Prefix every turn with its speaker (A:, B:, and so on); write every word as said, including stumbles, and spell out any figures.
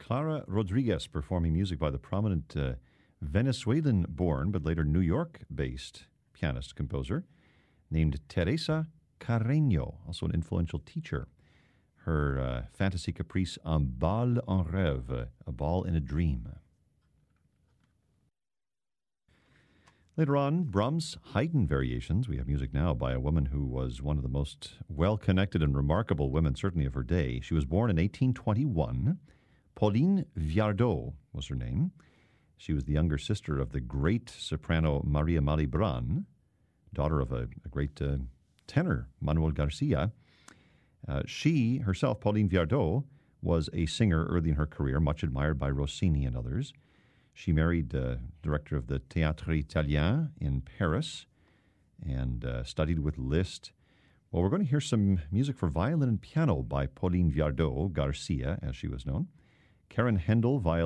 A: Clara Rodriguez performing music by the prominent uh, Venezuelan-born but later New York-based pianist-composer named Teresa Carreño, also an influential teacher. Her uh, fantasy caprice, Un bal en rêve, a ball in a dream. Later on, Brahms' Haydn Variations. We have music now by a woman who was one of the most well-connected and remarkable women, certainly of her day. She was born in eighteen twenty-one. Pauline Viardot was her name. She was the younger sister of the great soprano Maria Malibran, daughter of a, a great uh, tenor, Manuel Garcia. Uh, she, herself, Pauline Viardot, was a singer early in her career, much admired by Rossini and others. She married the uh, director of the Théâtre Italien in Paris and uh, studied with Liszt. Well, we're going to hear some music for violin and piano by Pauline Viardot Garcia, as she was known. Karen Hendel, violin.